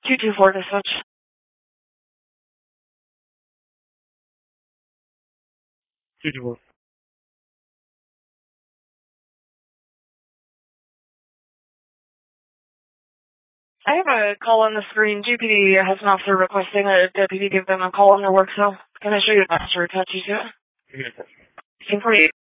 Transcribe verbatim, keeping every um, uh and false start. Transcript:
two two four dispatch. two two four. I have a call on the screen. G P D has an officer requesting a deputy give them a call on their work cell. Can I show you the master attach you to it? Give me a second. ten forty-eight.